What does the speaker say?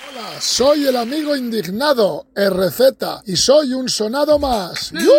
Hola, soy el amigo indignado, RZ, y soy un sonado más.